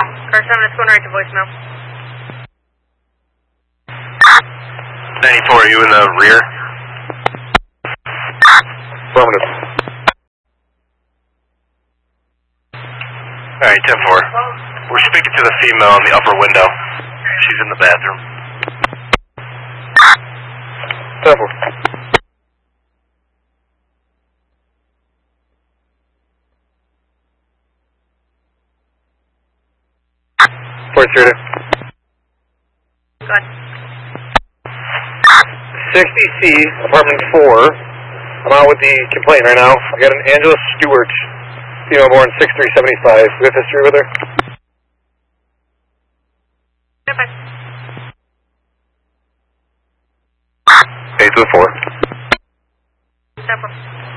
Car 7, it's going right to voicemail. 94, are you in the rear? Affirmative. Alright, 10-4. We're speaking to the female in the upper window. She's in the bathroom. 10-4. Fort Street. Go ahead. 60C, apartment 4. I'm out with the complaint right now. I got an Angela Stewart, female born 6375. We have history with her? Okay. 8 to 4. 10-4.